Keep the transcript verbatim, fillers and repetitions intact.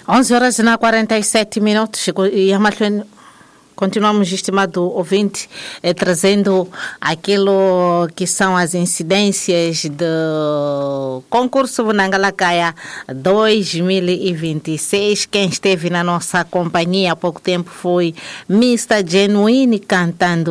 onze horas e quarenta e sete minutos e a continuamos, estimado ouvinte, eh, trazendo aquilo que são as incidências do concurso Bunangalakaya dois mil e vinte e seis. Quem esteve na nossa companhia há pouco tempo foi mister Genuine cantando